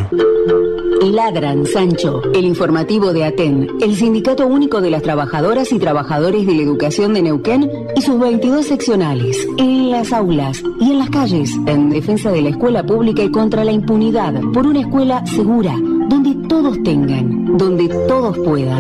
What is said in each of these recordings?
Ladran, Sancho, el informativo de ATEN, el Sindicato Único de las Trabajadoras y Trabajadores de la Educación de Neuquén y sus 22 seccionales, en las aulas y en las calles, en defensa de la escuela pública y contra la impunidad, por una escuela segura, donde todos tengan, donde todos puedan.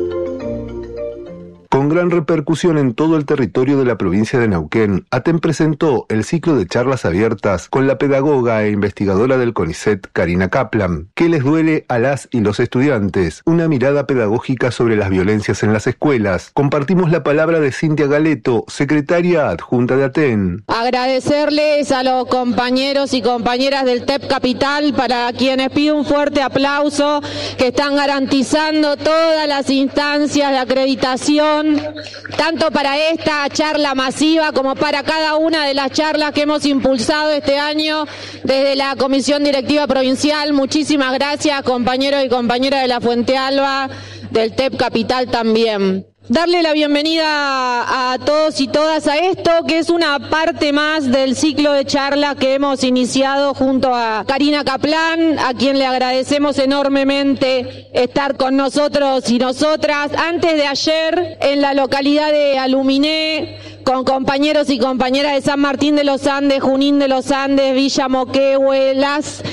Con gran repercusión en todo el territorio de la provincia de Neuquén, ATEN presentó el ciclo de charlas abiertas con la pedagoga e investigadora del CONICET, Karina Kaplan. ¿Qué les duele a las y los estudiantes? Una mirada pedagógica sobre las violencias en las escuelas. Compartimos la palabra de Cintia Galeto, secretaria adjunta de ATEN. Agradecerles a los compañeros y compañeras del TEP Capital, para quienes pido un fuerte aplauso, que están garantizando todas las instancias de acreditación, tanto para esta charla masiva como para cada una de las charlas que hemos impulsado este año desde la Comisión Directiva Provincial. Muchísimas gracias, compañeros y compañeras de la Fuente Alba, del TEP Capital también. Darle la bienvenida a todos y todas a esto, que es una parte más del ciclo de charlas que hemos iniciado junto a Karina Kaplan, a quien le agradecemos enormemente estar con nosotros y nosotras. Antes de ayer, en la localidad de Aluminé, con compañeros y compañeras de San Martín de los Andes, Junín de los Andes, Villa Moquehue, Las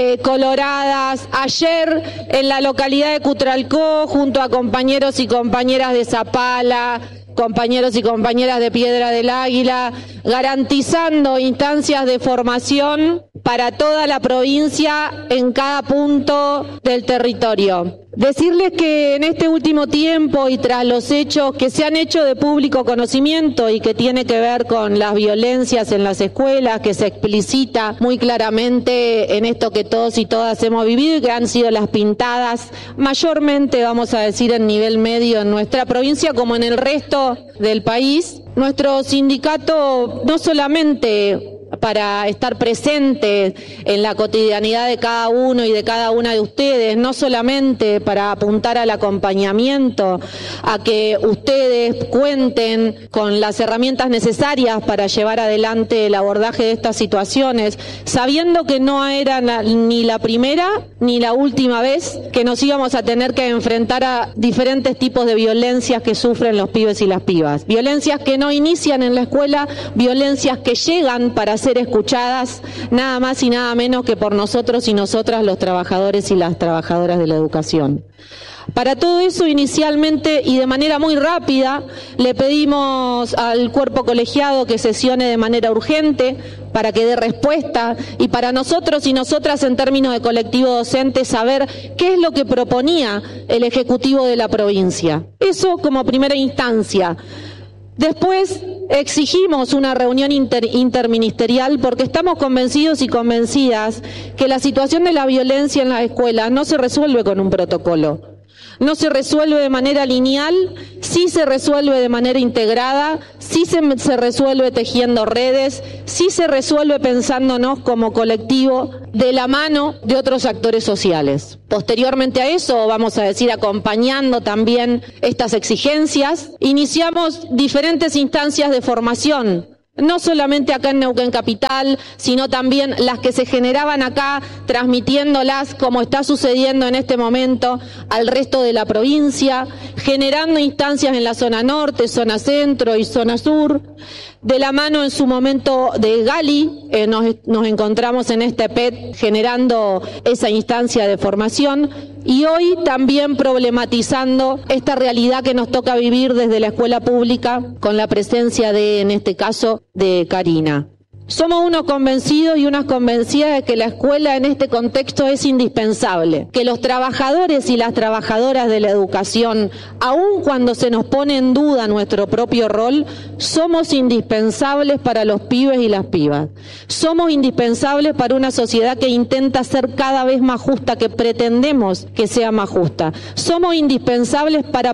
Coloradas. Ayer en la localidad de Cutralcó, junto a compañeros y compañeras de Zapala, compañeros y compañeras de Piedra del Águila, garantizando instancias de formación para toda la provincia en cada punto del territorio. Decirles que en este último tiempo y tras los hechos que se han hecho de público conocimiento y que tiene que ver con las violencias en las escuelas, que se explicita muy claramente en esto que todos y todas hemos vivido y que han sido las pintadas, mayormente vamos a decir en nivel medio en nuestra provincia como en el resto del país, nuestro sindicato no solamente para estar presente en la cotidianidad de cada uno y de cada una de ustedes, no solamente para apuntar al acompañamiento, a que ustedes cuenten con las herramientas necesarias para llevar adelante el abordaje de estas situaciones, sabiendo que no era ni la primera ni la última vez que nos íbamos a tener que enfrentar a diferentes tipos de violencias que sufren los pibes y las pibas. Violencias que no inician en la escuela, violencias que llegan para ser escuchadas nada más y nada menos que por nosotros y nosotras, los trabajadores y las trabajadoras de la educación. Para todo eso, inicialmente y de manera muy rápida, le pedimos al cuerpo colegiado que sesione de manera urgente para que dé respuesta, y para nosotros y nosotras en términos de colectivo docente saber qué es lo que proponía el Ejecutivo de la provincia. Eso como primera instancia. Después exigimos una reunión interministerial porque estamos convencidos y convencidas que la situación de la violencia en la escuela no se resuelve con un protocolo. No se resuelve de manera lineal, sí se resuelve de manera integrada, sí se resuelve tejiendo redes, sí se resuelve pensándonos como colectivo de la mano de otros actores sociales. Posteriormente a eso, vamos a decir, acompañando también estas exigencias, iniciamos diferentes instancias de formación. No solamente acá en Neuquén Capital, sino también las que se generaban acá, transmitiéndolas como está sucediendo en este momento al resto de la provincia, generando instancias en la zona norte, zona centro y zona sur. De la mano en su momento de Gali, nos encontramos en este PET generando esa instancia de formación, y hoy también problematizando esta realidad que nos toca vivir desde la escuela pública con la presencia de, en este caso, de Karina. Somos unos convencidos y unas convencidas de que la escuela en este contexto es indispensable, que los trabajadores y las trabajadoras de la educación, aun cuando se nos pone en duda nuestro propio rol, somos indispensables para los pibes y las pibas. Somos indispensables para una sociedad que intenta ser cada vez más justa, que pretendemos que sea más justa. Somos indispensables para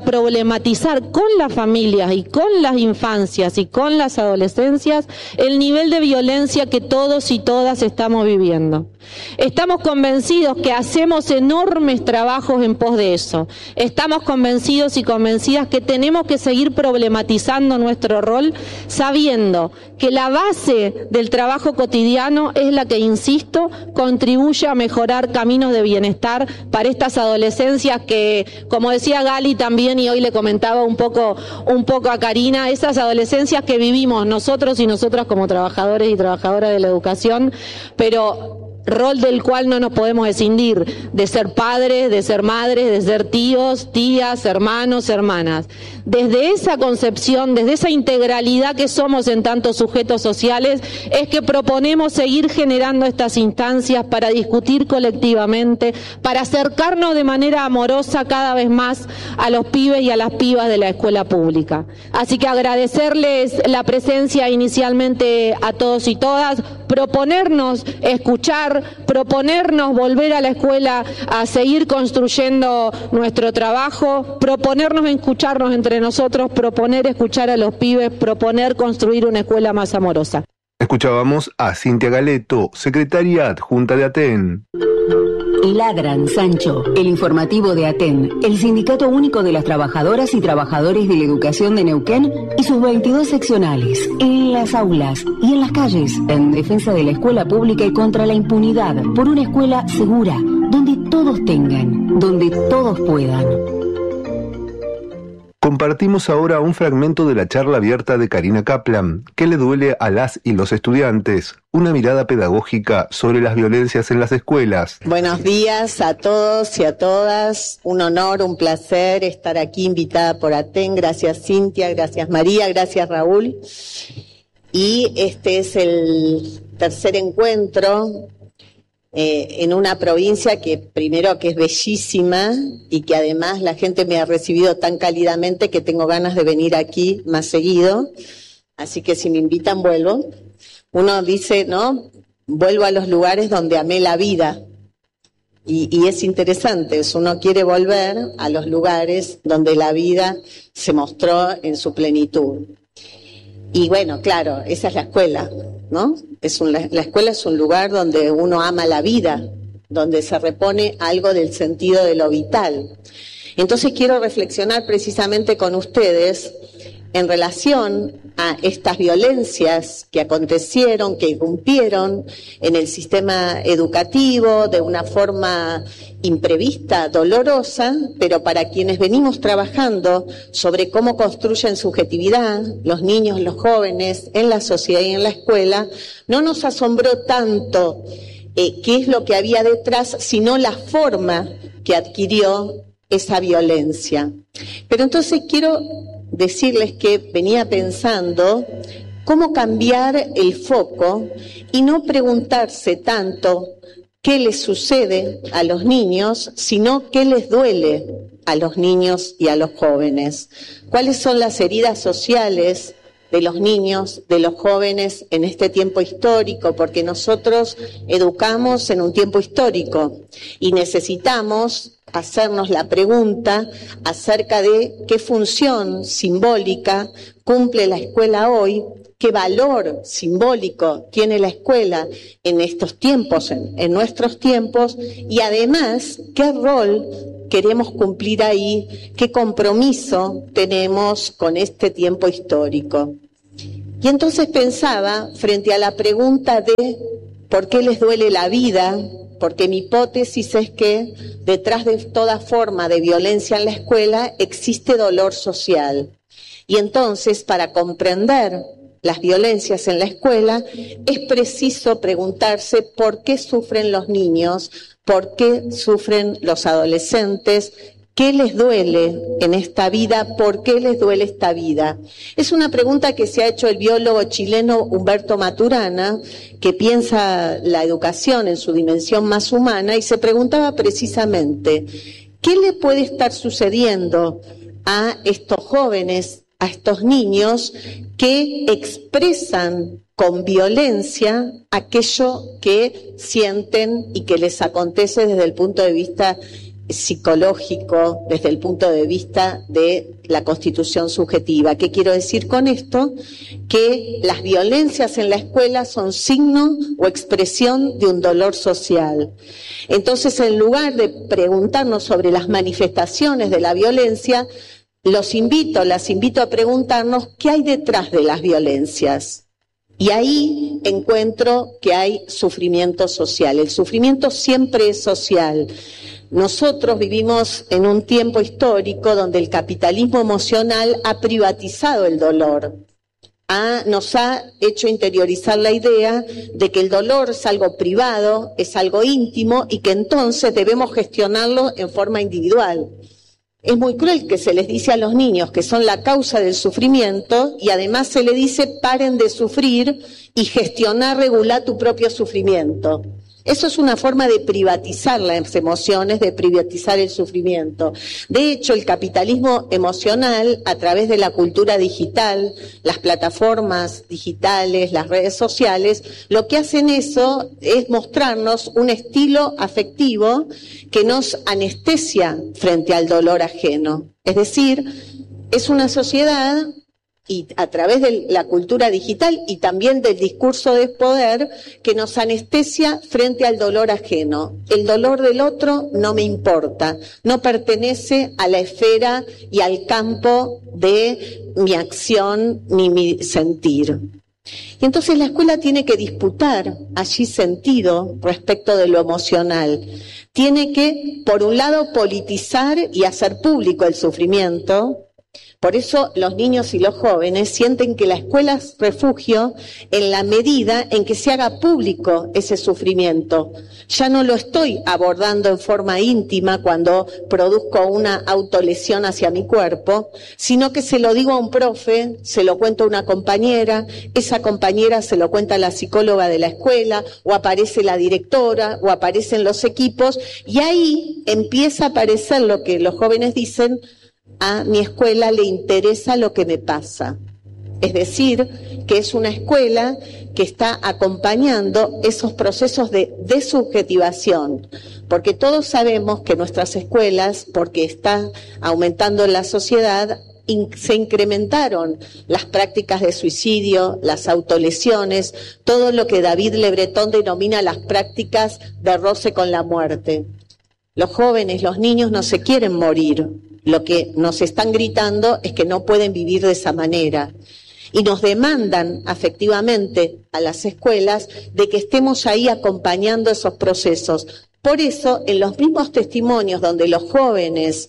problematizar con las familias y con las infancias y con las adolescencias el nivel de violencia violencia que todos y todas estamos viviendo. Estamos convencidos que hacemos enormes trabajos en pos de eso. Estamos convencidos y convencidas que tenemos que seguir problematizando nuestro rol, sabiendo que la base del trabajo cotidiano es la que, insisto, contribuye a mejorar caminos de bienestar para estas adolescencias que, como decía Gali también, y hoy le comentaba un poco a Karina, esas adolescencias que vivimos nosotros y nosotras como trabajadores y trabajadoras de la educación, pero rol del cual no nos podemos escindir, de ser padres, de ser madres, de ser tíos, tías, hermanos, hermanas. Desde esa concepción, desde esa integralidad que somos en tantos sujetos sociales, es que proponemos seguir generando estas instancias para discutir colectivamente, para acercarnos de manera amorosa cada vez más a los pibes y a las pibas de la escuela pública. Así que agradecerles la presencia inicialmente a todos y todas, proponernos escuchar, proponernos volver a la escuela a seguir construyendo nuestro trabajo, proponernos escucharnos entre nosotros, proponer escuchar a los pibes, proponer construir una escuela más amorosa. Escuchábamos a Cintia Galeto, secretaria adjunta de ATEN. Ladran, Sancho, el informativo de ATEN, el Sindicato Único de las Trabajadoras y Trabajadores de la Educación de Neuquén y sus 22 seccionales, en las aulas y en las calles, en defensa de la escuela pública y contra la impunidad, por una escuela segura, donde todos tengan, donde todos puedan. Compartimos ahora un fragmento de la charla abierta de Karina Kaplan, ¿Qué le duele a las y los estudiantes? Una mirada pedagógica sobre las violencias en las escuelas. Buenos días a todos y a todas. Un honor, un placer estar aquí invitada por ATEN. Gracias Cintia, gracias María, gracias Raúl. Y este es el tercer encuentro en una provincia que primero que es bellísima y que además la gente me ha recibido tan cálidamente que tengo ganas de venir aquí más seguido, así que si me invitan vuelvo. Uno dice, ¿no? Vuelvo a los lugares donde amé la vida y es interesante, uno quiere volver a los lugares donde la vida se mostró en su plenitud. Y bueno, claro, esa es la escuela, ¿no? La escuela es un lugar donde uno ama la vida, donde se repone algo del sentido de lo vital. Entonces quiero reflexionar precisamente con ustedes en relación a estas violencias que acontecieron, que irrumpieron en el sistema educativo de una forma imprevista, dolorosa, pero para quienes venimos trabajando sobre cómo construyen subjetividad, los niños, los jóvenes, en la sociedad y en la escuela, no nos asombró tanto qué es lo que había detrás, sino la forma que adquirió esa violencia. Pero entonces quiero decirles que venía pensando cómo cambiar el foco y no preguntarse tanto qué les sucede a los niños, sino qué les duele a los niños y a los jóvenes. ¿Cuáles son las heridas sociales de los niños, de los jóvenes en este tiempo histórico? Porque nosotros educamos en un tiempo histórico y necesitamos hacernos la pregunta acerca de qué función simbólica cumple la escuela hoy, qué valor simbólico tiene la escuela en estos tiempos, en nuestros tiempos, y además qué rol queremos cumplir ahí, qué compromiso tenemos con este tiempo histórico. Y entonces pensaba, frente a la pregunta de ¿por qué les duele la vida?, porque mi hipótesis es que detrás de toda forma de violencia en la escuela existe dolor social. Y entonces, para comprender las violencias en la escuela, es preciso preguntarse por qué sufren los niños, por qué sufren los adolescentes, ¿qué les duele en esta vida? ¿Por qué les duele esta vida? Es una pregunta que se ha hecho el biólogo chileno Humberto Maturana, que piensa la educación en su dimensión más humana, y se preguntaba precisamente, ¿qué le puede estar sucediendo a estos jóvenes, a estos niños que expresan con violencia aquello que sienten y que les acontece desde el punto de vista psicológico desde el punto de vista de la constitución subjetiva. ¿Qué quiero decir con esto? Que las violencias en la escuela son signo o expresión de un dolor social. Entonces, en lugar de preguntarnos sobre las manifestaciones de la violencia, las invito a preguntarnos qué hay detrás de las violencias. Y ahí encuentro que hay sufrimiento social. El sufrimiento siempre es social. Nosotros vivimos en un tiempo histórico donde el capitalismo emocional ha privatizado el dolor. Nos ha hecho interiorizar la idea de que el dolor es algo privado, es algo íntimo y que entonces debemos gestionarlo en forma individual. Es muy cruel que se les dice a los niños que son la causa del sufrimiento y además se les dice paren de sufrir y regular tu propio sufrimiento. Eso es una forma de privatizar las emociones, de privatizar el sufrimiento. De hecho, el capitalismo emocional, a través de la cultura digital, las plataformas digitales, las redes sociales, lo que hacen eso es mostrarnos un estilo afectivo que nos anestesia frente al dolor ajeno. Es decir, es una sociedad, y a través de la cultura digital y también del discurso de poder, que nos anestesia frente al dolor ajeno. El dolor del otro no me importa, no pertenece a la esfera y al campo de mi acción ni mi sentir. Y entonces la escuela tiene que disputar allí sentido respecto de lo emocional. Tiene que, por un lado, politizar y hacer público el sufrimiento. Por eso los niños y los jóvenes sienten que la escuela es refugio en la medida en que se haga público ese sufrimiento. Ya no lo estoy abordando en forma íntima cuando produzco una autolesión hacia mi cuerpo, sino que se lo digo a un profe, se lo cuento a una compañera, esa compañera se lo cuenta a la psicóloga de la escuela, o aparece la directora, o aparecen los equipos, y ahí empieza a aparecer lo que los jóvenes dicen: a mi escuela le interesa lo que me pasa. Es decir, que es una escuela que está acompañando esos procesos de desubjetivación, porque todos sabemos que nuestras escuelas, porque está aumentando en la sociedad, se incrementaron las prácticas de suicidio, las autolesiones, todo lo que David Le Breton denomina las prácticas de roce con la muerte. Los jóvenes, los niños no se quieren morir. Lo que nos están gritando es que no pueden vivir de esa manera. Y nos demandan afectivamente a las escuelas de que estemos ahí acompañando esos procesos. Por eso, en los mismos testimonios donde los jóvenes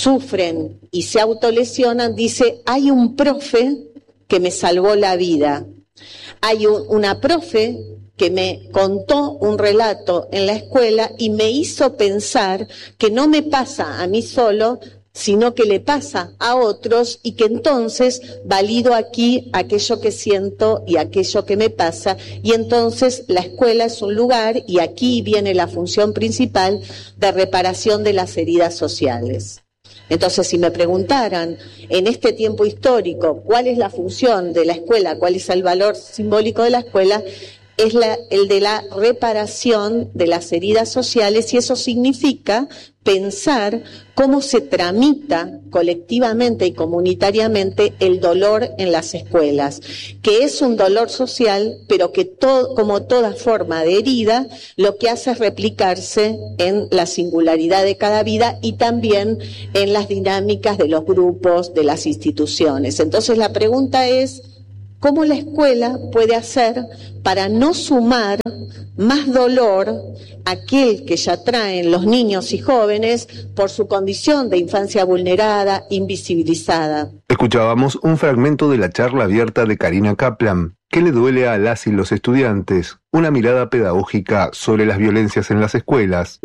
sufren y se autolesionan, dice: hay un profe que me salvó la vida. Hay una profe que me contó un relato en la escuela y me hizo pensar que no me pasa a mí solo, sino que le pasa a otros, y que entonces valido aquí aquello que siento y aquello que me pasa, y entonces la escuela es un lugar, y aquí viene la función principal de reparación de las heridas sociales. Entonces, si me preguntaran en este tiempo histórico cuál es la función de la escuela, cuál es el valor simbólico de la escuela, es el de la reparación de las heridas sociales, y eso significa pensar cómo se tramita colectivamente y comunitariamente el dolor en las escuelas, que es un dolor social, pero que como toda forma de herida, lo que hace es replicarse en la singularidad de cada vida y también en las dinámicas de los grupos, de las instituciones. Entonces la pregunta es: ¿cómo la escuela puede hacer para no sumar más dolor a aquel que ya traen los niños y jóvenes por su condición de infancia vulnerada, invisibilizada? Escuchábamos un fragmento de la charla abierta de Karina Kaplan. ¿Qué le duele a las y los estudiantes? Una mirada pedagógica sobre las violencias en las escuelas.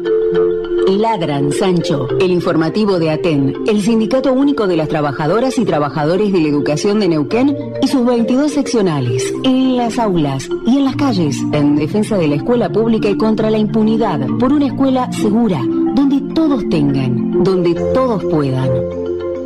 Ladran, Sancho, el informativo de ATEN, el Sindicato Único de las Trabajadoras y Trabajadores de la Educación de Neuquén y sus 22 seccionales, en las aulas y en las calles, en defensa de la escuela pública y contra la impunidad, por una escuela segura, donde todos tengan, donde todos puedan.